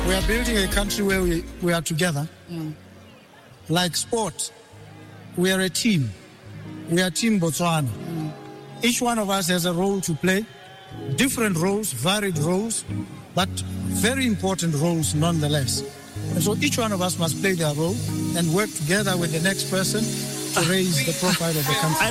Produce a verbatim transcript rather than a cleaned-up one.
We are building a country where we, we are together. Mm. Like sport, we are a team. We are Team Botswana. Mm. Each one of us has a role to play, different roles, varied roles, but very important roles nonetheless. And so each one of us must play their role and work together with the next person to raise the profile of the country.